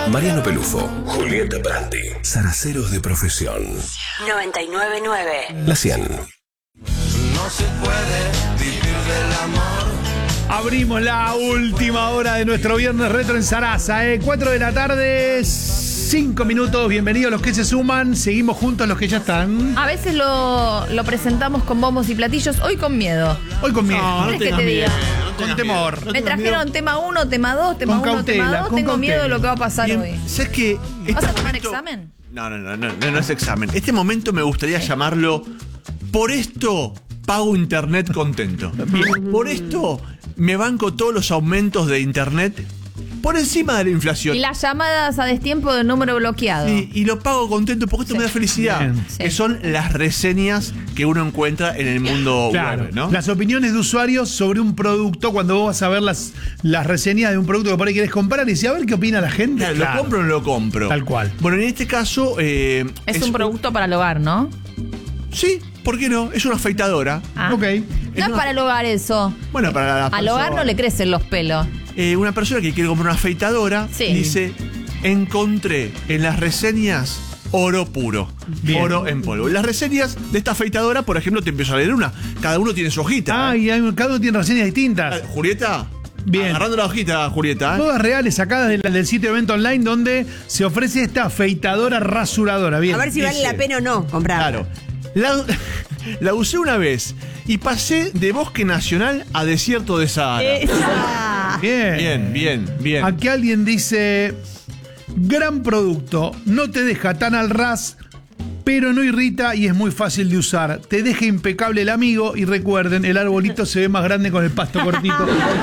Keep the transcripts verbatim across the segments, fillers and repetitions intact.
Mariano Pelufo, Julieta Brandi, zaraceros de profesión. noventa y nueve punto nueve. La cien. No se puede vivir del amor. Abrimos la última hora de nuestro viernes retro en Sarasa, ¿eh? cuatro de la tarde, cinco minutos. Bienvenidos los que se suman. Seguimos juntos los que ya están. A veces lo, lo presentamos con bombos y platillos, hoy con miedo. Hoy con miedo. No, no ¿Quieres que te diga? Con temor. Me trajeron tema uno, tema dos, tema Con uno, cautela, tema dos. con Tengo cautela. miedo de lo que va a pasar Bien, hoy. ¿sabes qué? Este ¿Vas a tomar momento- examen? No, no, no, no, no, no es examen. Este momento me gustaría llamarlo por esto pago internet contento. Por esto me banco todos los aumentos de internet por encima de la inflación. Y las llamadas a destiempo del número bloqueado. Y, y lo pago contento porque esto Sí. me da felicidad. Bien. Sí. Que son las reseñas que uno encuentra en el mundo Claro, web, ¿no? las opiniones de usuarios sobre un producto, cuando vos vas a ver las, las reseñas de un producto que por ahí querés comprar y decís, a ver qué opina la gente. Claro, Claro. ¿Lo compro o no lo compro? Tal cual. Bueno, en este caso... eh, es, un producto para el hogar, ¿no? Sí, ¿por qué no? Es una afeitadora. Ah. Ok. No Es es una- para el hogar eso. Bueno, para la Al hogar persona. no le crecen los pelos. Eh, una persona que quiere comprar una afeitadora Sí. dice, encontré en las reseñas oro puro, Bien. oro en polvo. En las reseñas de esta afeitadora, por ejemplo, te empiezo a leer una. Cada uno tiene su hojita. Ah, ¿eh? y hay- cada uno tiene reseñas Ah, distintas. Julieta, Bien. agarrando la hojita, Julieta. ¿eh? Todas reales, sacadas del, del sitio de evento online donde se ofrece esta afeitadora rasuradora. Bien. A ver si vale dice- la pena o no comprarla. Claro. La, la usé una vez y pasé de bosque nacional a desierto de Sahara. Esa. Bien. Bien, bien, bien. Aquí alguien dice, gran producto, no te deja tan al ras, pero no irrita y es muy fácil de usar. Te deja impecable el amigo y recuerden, el arbolito se ve más grande con el pasto cortito.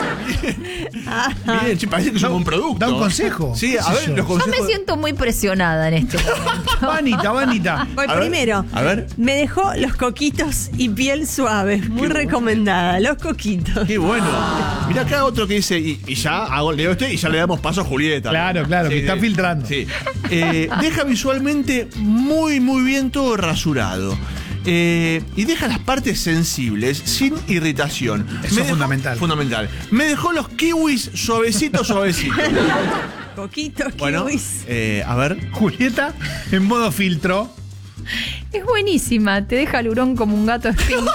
Bien, che, parece que es un buen producto. Da un consejo. Sí, ¿Qué a sé ver, yo? los Yo consejos. me siento muy presionada en este momento. Vanita, Vanita. Voy A ver, primero. a ver. Me dejó los coquitos y piel suave. Muy recomendada. Los coquitos. Qué bueno. Mirá acá otro que dice, y, y ya hago, leo este y ya le damos paso a Julieta. Claro, claro, que está filtrando. Sí. Eh, deja visualmente muy, muy bien todo rasurado. Eh, y deja las partes sensibles sin irritación. Eso Me es fundamental. Fundamental. Me dejó los kiwis suavecitos, suavecitos. Coquitos, Bueno, kiwis. eh, a ver. Julieta, en modo filtro. Es buenísima. Te deja el hurón como un gato Sphinx.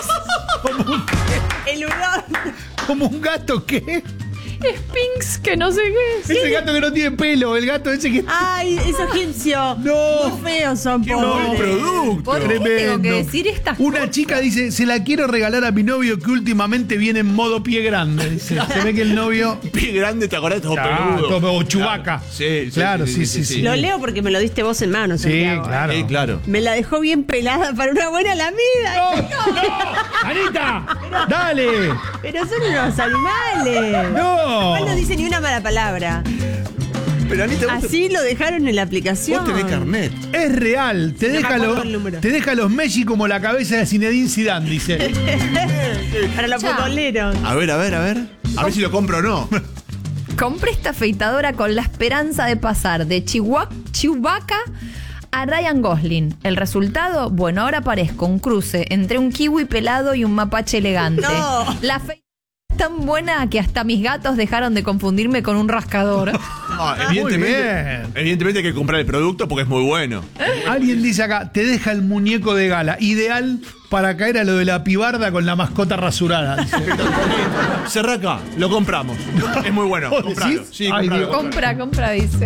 El hurón. Como un gato que... Sphinx, que no sé qué. Ese gato que no tiene pelo, el gato ese que... Ay, es egipcio. No. Muy feos son, Qué buen pobres. producto. ¿Por qué tengo que decir estas Una cosas? chica dice, se la quiero regalar a mi novio que últimamente viene en modo pie grande. Dice, se ve que el novio... Pie grande, ¿te acordás? Todo Ah, peludo. todo- o Chewbacca. Sí, sí, Claro, sí, sí, sí. Lo leo porque me lo diste vos en mano, Sí, Santiago. claro. Sí, claro. Me la dejó bien pelada para una buena lamida. ¡Anita! ¡Dale! Pero son unos animales. ¡No! Igual no dice ni una mala palabra. Pero Anita, vos, Así lo dejaron en la aplicación. vos tenés carnet. Es real, te, No me deja, acuerdo lo- el número. te deja los Messi como la cabeza de Zinedine Zidane, dice. Para los Chao. futboleros. A ver, a ver, a ver. A ver si lo compro o no. Compré esta afeitadora con la esperanza de pasar de Chihuahua, Chewbacca a Ryan Gosling. El resultado, bueno, ahora parezco un cruce entre un kiwi pelado y un mapache elegante. No. La afeitada es tan buena que hasta mis gatos dejaron de confundirme con un rascador. No, evidentemente, bien. evidentemente hay que comprar el producto porque es muy bueno. Alguien dice acá, te deja el muñeco de gala, ideal para caer a lo de la pibarda con la mascota rasurada. Dice. Cerraca, lo compramos. Es muy bueno. ¿Vos Compralo. decís? Sí, Ay, compralo. Dios. Compra, compra, dice.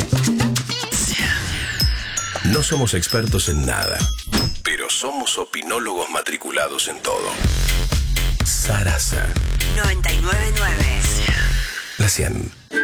No somos expertos en nada, pero somos opinólogos matriculados en todo. Sarasa, noventa y nueve punto nueve. la cien.